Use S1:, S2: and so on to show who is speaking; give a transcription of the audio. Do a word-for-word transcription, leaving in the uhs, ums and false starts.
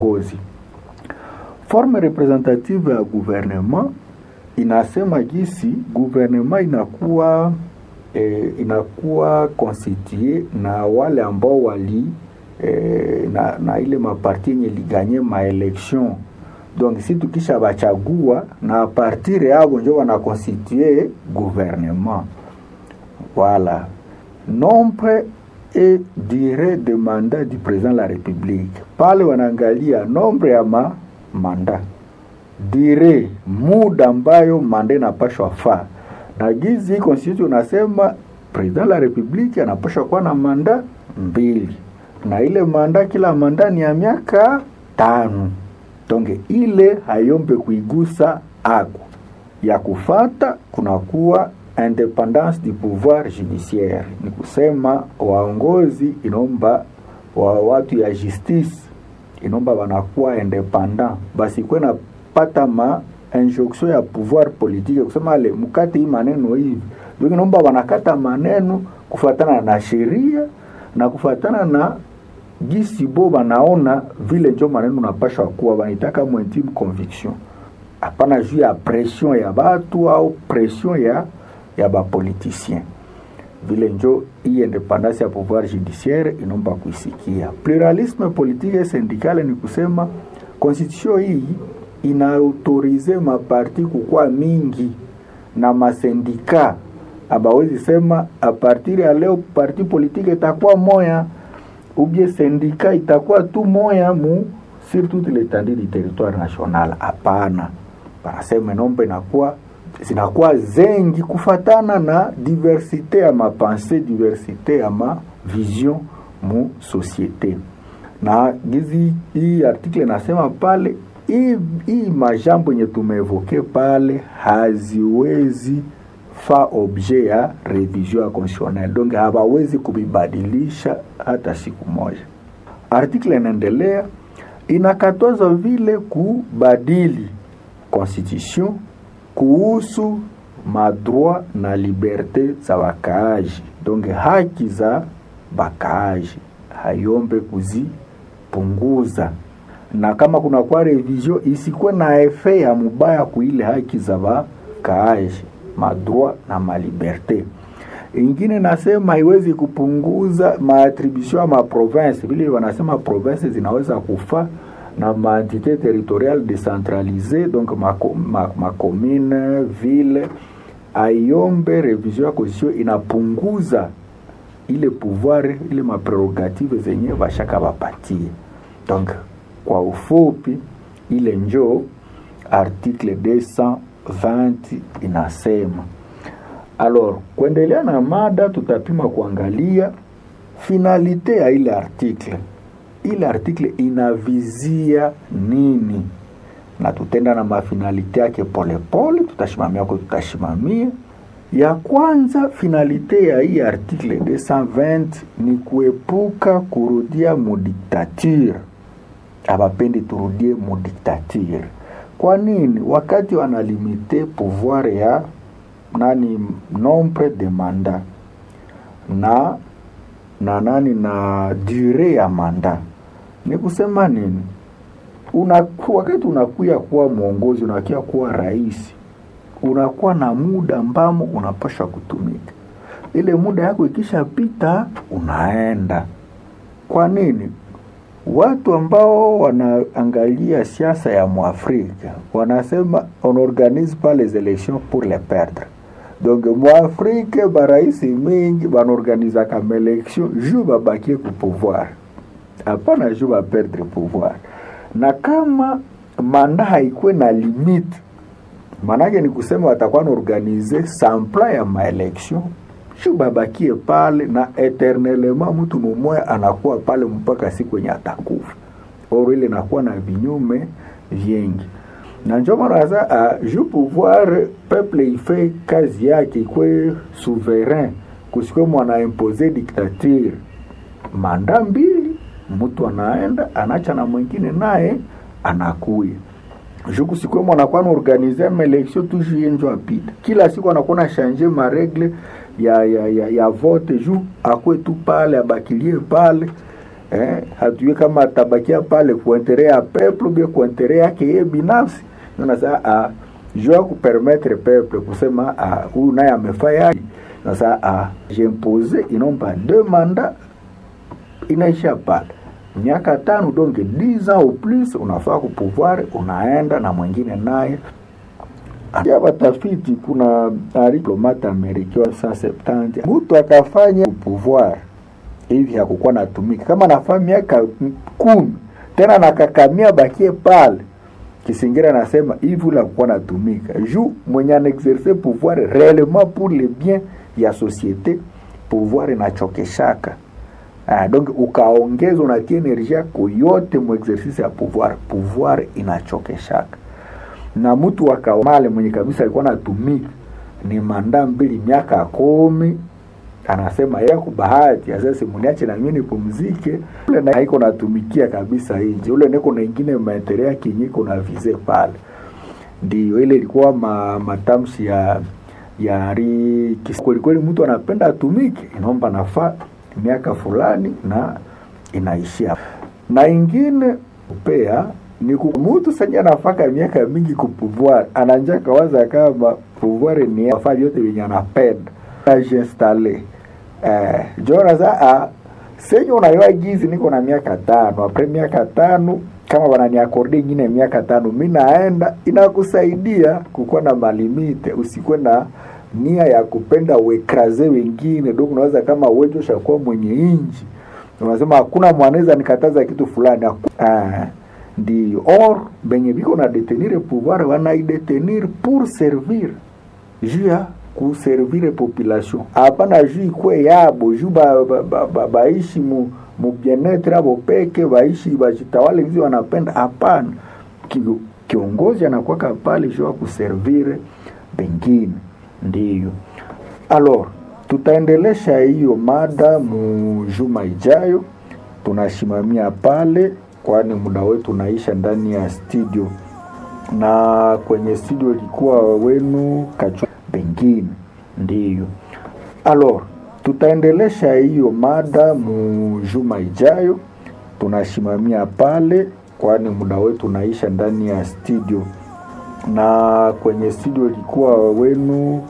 S1: uongozi. Forme representative ya gouvernement inasema gisi gouvernement inakuwa eh, inakuwa constitué na wale ambao wali eh, na, na ile maparti yenye liganye ma election. Donc si tukisha bachagua na partir yao ndio wana constituer gouvernement. Voilà. Nombre et durée de mandat du président de la République. Pale wanaangalia nombre ya ma manda, dire muda ambayo manda inapashwa faa. Na gizi constitution unasema president la republiki anapashwa kuwa na manda mbili, na ile manda kila manda ni ya miaka tano. Tonge ile hayombe kuigusa ako ya kufata kunakuwa independance du pouvoir judiciaire. Ni kusema waongozi inomba wa watu ya justice inomba wanakuwa independant, basi kwena pata ma injonction ya pouvoir politique kusema ale mukate hii maneno hivi. Ndio inomba wanakata maneno kufuatana na sheria na kufuatana na gisi bo banaona vile njo maneno unapashwa kuwa banitaka mu intime conviction. Hapana juu ya pression ya batu au pression ya ya ba politicien. Vile njo hii independance ya pouvoir judiciaire inomba kuisikia. Pluralisme politique et syndical ni kusema constitution hii inaautorize maparti kukua mingi na masendika. Abawezi sema a partir ya leo parti politique itakuwa moya ou bien syndicat itakuwa tu moya mu sur toute l'étendue du territoire national. Hapana. Parasema nombe inakuwa zinakuwa zengi kufatana na diversite ya mapense, diversite ya ma vision mu societe. Na gizi hii article nasema pale hii hii majambo yenye tumeevoke pale haziwezi fa objet ya revision constitutionnelle. Donc hawawezi kubibadilisha hata siku moja. Article inaendelea inakataza vile kubadili constitution kuhusu madroit na liberte za wakaaji. Donc haki za bakaaji hayombe kuzipunguza, na kama kuna kwa revision isikuwe na effet ya mubaya kuile haki za bakaaji, madroit na maliberte. Ingine nasema haiwezi kupunguza maattribution ya ma province. Vile wanasema province zinaweza kufa na ma entité territoriale décentralisée, donc ma, ma, ma commune, ville. Ayombe revision ya constitution inapunguza ile pouvoir, ile ma prerogative zenye bashaka bapatie. Donc kwa ufupi ile njo article deux cent vingt inasema. Alors kuendelea na mada tutapima kuangalia finalite ya ile article. Ile article inavizia nini? Na tutenda na mafinalite yake pole pole, tutashimamia kwa tutashimamia. Ya kwanza finalite ya hii article deux cent vingt ni kuepuka kurudia mu dictature. Abapendi turudie mu dictature. Kwa nini? Wakati wanalimite pouvoir ya nani nombre de mandat na na nani na durée ya mandat. Ni kusema nini? Unakuwa wakati unakuya kuwa mwongozi, unakuya kuwa rais, unakuwa na muda ambamo unapaswa kutumika. Ile muda yako ikishapita unaenda. Kwa nini? Watu ambao wanaangalia siasa ya Mwafrika wanasema on organise pas les élections pour les perdre. Donc Mwafrika baraisi mingi wanaorganiza kama election juu babakie ku pouvoir. Hapana juu ba perdre pouvoir. Na kama manda haikuwe na limite, manake ni kusema watakuwa organize sampla ya ma election juu babakie pale na eternellement mtu mmoja anakuwa pale mpaka siku yenye atakufa. Oro ile inakuwa na vinyume vingi. Na njoo maraza a juu pouvoir peuple ife kazi yake ikwe souverain, kusikwe mwana imposer dictature. Manda mbili mtu anaenda anacha na mwingine naye anakuya. Juu kusikwe mwana kwa organiser election toujours yenjo apita. Kila siku anakuwa na changer ma règle ya ya ya ya vote juu akwe tu pale abakilie pale eh, hatujui kama atabakia pale kuendelea peuple bien kuendelea yake yeye binafsi. Na sasa ah je ku permettre peuple kusema ah huyu naye amefanya. Na sasa ah j'imposer inomba deux mandats inaisha pale miaka tano, donc dix ans au plus unafaa ku pouvoir, unaenda na mwingine naye. Ya watafiti kuna diplomate Amerika sa septante mtu akafanya pouvoir hivi hakukuwa natumika kama nafanya miaka kumi tena nakakamia bakie pale. Kisingira anasema hivi la kuwa natumika juu mwenye anexercer pouvoir réellement pour le bien ya société, pouvoir inachokeshaka. Ah, donc ukaongeza unatia energie yako yote mu exercice ya pouvoir, pouvoir inachokeshaka. Na mtu wakamale mwenye kabisa alikuwa anatumika ni manda mbili miaka kumi, anasema yeye kubahati asese muniache na mimi nipumzike. Ule na haiko natumikia kabisa nje, ule neko na nyingine maendeleo yake nyiko na vize pale. Ndio ile ilikuwa ma, matamshi ya ya ri kweli kweli, mtu anapenda atumike, inaomba nafaa miaka fulani na inaishia. Na ingine upea ni mtu sanja nafaka miaka mingi kupouvoir, ananja kawaza kama pouvoir ni afali yote yenye anapenda na jinstale. Eh jona za a senyo unaiwa gizi niko na miaka tano, apre miaka tano kama wananiakorde nyingine miaka tano mimi naenda, inakusaidia kukuwa na malimite, usikuwe na nia ya kupenda uekraze wengine. Ndio unaweza kama wewe ushakuwa mwenye inji unasema hakuna mwanaweza nikataza kitu fulani. Ah ndio or benye biko na detenir pouvoir wana detenir pour servir jua ku servir population, hapana juu kwe yabo juu ba, ba, ba, ba, baishi mu, mu bien-être abo peke baishi bajitawale hizo wanapenda. Hapana, kiongozi anakuwa pale juu ku servir bengine. Ndio alors tutaendelesha hiyo mada mu juma ijayo, tunashimamia pale kwani muda wetu unaisha ndani ya studio, na kwenye studio ilikuwa wenu kacho bengine. Ndio alors tutaendelesha hiyo mada mu juma ijayo, tunashimamia pale kwani muda wetu unaisha ndani ya studio, na kwenye studio ilikuwa wenu